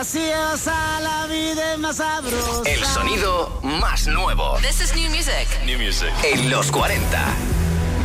graciosa, la vida es más sabrosa. El sonido más nuevo. This is new music. New music. En los 40.